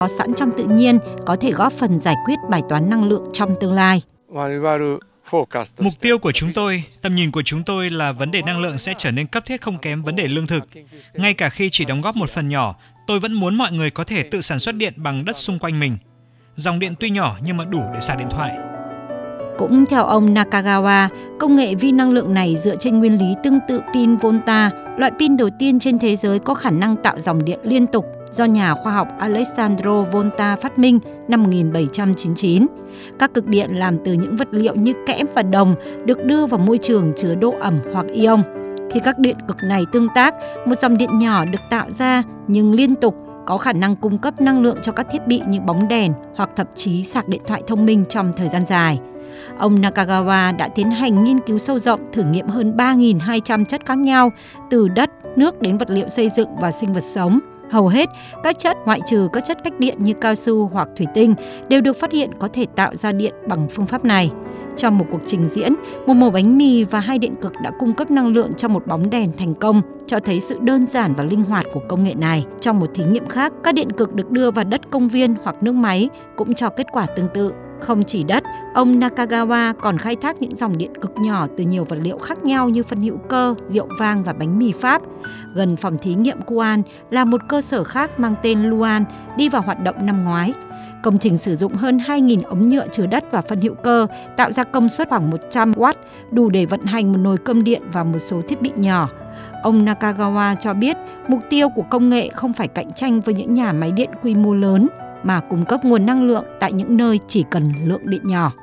có sẵn trong tự nhiên có thể góp phần giải quyết bài toán năng lượng trong tương lai. Mục tiêu của chúng tôi, tầm nhìn của chúng tôi là vấn đề năng lượng sẽ trở nên cấp thiết không kém vấn đề lương thực. Ngay cả khi chỉ đóng góp một phần nhỏ, tôi vẫn muốn mọi người có thể tự sản xuất điện bằng đất xung quanh mình. Dòng điện tuy nhỏ nhưng mà đủ để sạc điện thoại. Cũng theo ông Nakagawa, công nghệ vi năng lượng này dựa trên nguyên lý tương tự pin Volta, loại pin đầu tiên trên thế giới có khả năng tạo dòng điện liên tục do nhà khoa học Alessandro Volta phát minh năm 1799. Các cực điện làm từ những vật liệu như kẽm và đồng được đưa vào môi trường chứa độ ẩm hoặc ion. Khi các điện cực này tương tác, một dòng điện nhỏ được tạo ra nhưng liên tục, có khả năng cung cấp năng lượng cho các thiết bị như bóng đèn hoặc thậm chí sạc điện thoại thông minh trong thời gian dài. Ông Nakagawa đã tiến hành nghiên cứu sâu rộng, thử nghiệm hơn 3.200 chất khác nhau, từ đất, nước đến vật liệu xây dựng và sinh vật sống. Hầu hết, các chất ngoại trừ các chất cách điện như cao su hoặc thủy tinh đều được phát hiện có thể tạo ra điện bằng phương pháp này. Trong một cuộc trình diễn, một mẩu bánh mì và 2 điện cực đã cung cấp năng lượng cho một bóng đèn thành công, cho thấy sự đơn giản và linh hoạt của công nghệ này. Trong một thí nghiệm khác, các điện cực được đưa vào đất công viên hoặc nước máy cũng cho kết quả tương tự. Không chỉ đất, ông Nakagawa còn khai thác những dòng điện cực nhỏ từ nhiều vật liệu khác nhau như phân hữu cơ, rượu vang và bánh mì Pháp. Gần phòng thí nghiệm Kuan là một cơ sở khác mang tên Luan đi vào hoạt động năm ngoái. Công trình sử dụng hơn 2.000 ống nhựa chứa đất và phân hữu cơ, tạo ra công suất khoảng 100 W, đủ để vận hành một nồi cơm điện và một số thiết bị nhỏ. Ông Nakagawa cho biết mục tiêu của công nghệ không phải cạnh tranh với những nhà máy điện quy mô lớn, mà cung cấp nguồn năng lượng tại những nơi chỉ cần lượng điện nhỏ.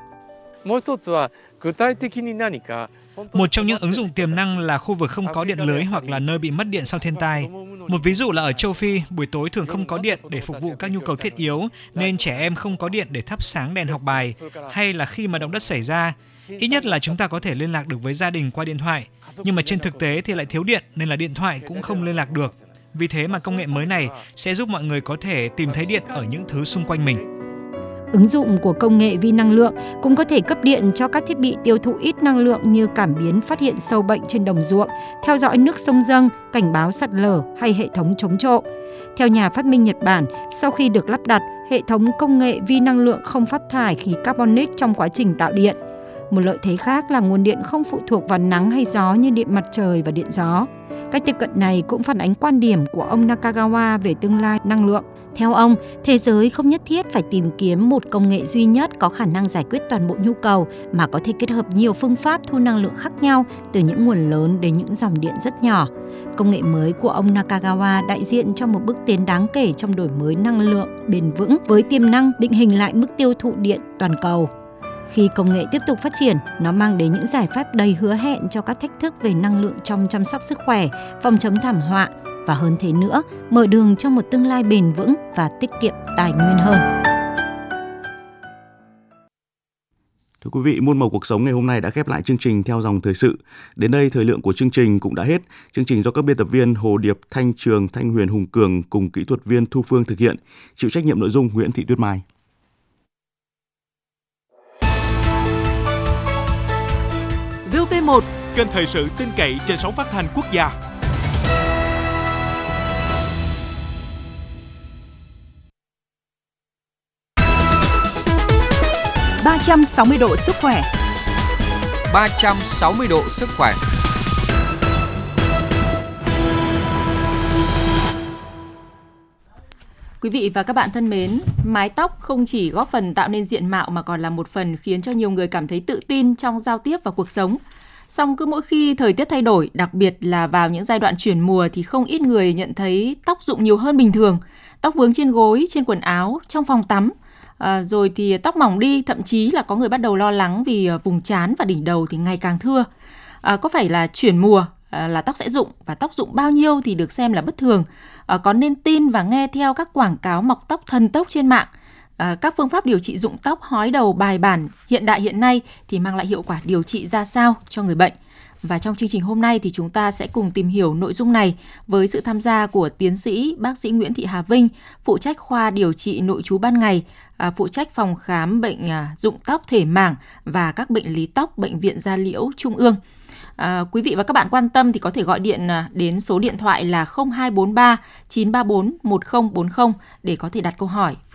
Một trong những ứng dụng tiềm năng là khu vực không có điện lưới hoặc là nơi bị mất điện sau thiên tai. Một ví dụ là ở châu Phi, buổi tối thường không có điện để phục vụ các nhu cầu thiết yếu, nên trẻ em không có điện để thắp sáng đèn học bài, hay là khi mà động đất xảy ra, ít nhất là chúng ta có thể liên lạc được với gia đình qua điện thoại. Nhưng mà trên thực tế thì lại thiếu điện nên là điện thoại cũng không liên lạc được. Vì thế mà công nghệ mới này sẽ giúp mọi người có thể tìm thấy điện ở những thứ xung quanh mình. Ứng dụng của công nghệ vi năng lượng cũng có thể cấp điện cho các thiết bị tiêu thụ ít năng lượng như cảm biến phát hiện sâu bệnh trên đồng ruộng, theo dõi nước sông dâng, cảnh báo sạt lở hay hệ thống chống trộm. Theo nhà phát minh Nhật Bản, sau khi được lắp đặt, hệ thống công nghệ vi năng lượng không phát thải khí carbonic trong quá trình tạo điện. Một lợi thế khác là nguồn điện không phụ thuộc vào nắng hay gió như điện mặt trời và điện gió. Cách tiếp cận này cũng phản ánh quan điểm của ông Nakagawa về tương lai năng lượng. Theo ông, thế giới không nhất thiết phải tìm kiếm một công nghệ duy nhất có khả năng giải quyết toàn bộ nhu cầu, mà có thể kết hợp nhiều phương pháp thu năng lượng khác nhau từ những nguồn lớn đến những dòng điện rất nhỏ. Công nghệ mới của ông Nakagawa đại diện cho một bước tiến đáng kể trong đổi mới năng lượng bền vững với tiềm năng định hình lại mức tiêu thụ điện toàn cầu. Khi công nghệ tiếp tục phát triển, nó mang đến những giải pháp đầy hứa hẹn cho các thách thức về năng lượng trong chăm sóc sức khỏe, phòng chống thảm họa và hơn thế nữa, mở đường cho một tương lai bền vững và tiết kiệm tài nguyên hơn. Thưa quý vị, muôn màu cuộc sống ngày hôm nay đã khép lại chương trình theo dòng thời sự. Đến đây thời lượng của chương trình cũng đã hết. Chương trình do các biên tập viên Hồ Điệp, Thanh Trường, Thanh Huyền, Hùng Cường cùng kỹ thuật viên Thu Phương thực hiện. Chịu trách nhiệm nội dung Nguyễn Thị Tuyết Mai. VOV1, kênh thời sự tin cậy trên sóng phát thanh quốc gia. ...360 độ sức khỏe. 360 độ sức khỏe. Quý vị và các bạn thân mến, mái tóc không chỉ góp phần tạo nên diện mạo mà còn là một phần khiến cho nhiều người cảm thấy tự tin trong giao tiếp và cuộc sống. Song cứ mỗi khi thời tiết thay đổi, đặc biệt là vào những giai đoạn chuyển mùa thì không ít người nhận thấy tóc rụng nhiều hơn bình thường. Tóc vướng trên gối, trên quần áo, trong phòng tắm. Rồi thì tóc mỏng đi, thậm chí là có người bắt đầu lo lắng vì vùng trán và đỉnh đầu thì ngày càng thưa. Có phải là chuyển mùa là tóc sẽ rụng, và tóc rụng bao nhiêu thì được xem là bất thường? Có nên tin và nghe theo các quảng cáo mọc tóc thần tốc trên mạng? Các phương pháp điều trị rụng tóc hói đầu bài bản hiện đại hiện nay thì mang lại hiệu quả điều trị ra sao cho người bệnh? Và trong chương trình hôm nay thì chúng ta sẽ cùng tìm hiểu nội dung này với sự tham gia của tiến sĩ bác sĩ Nguyễn Thị Hà Vinh, phụ trách khoa điều trị nội trú ban ngày, phụ trách phòng khám bệnh rụng tóc thể mảng và các bệnh lý tóc Bệnh viện Da Liễu Trung ương. Quý vị và các bạn quan tâm thì có thể gọi điện đến số điện thoại là 0243 934 1040 để có thể đặt câu hỏi.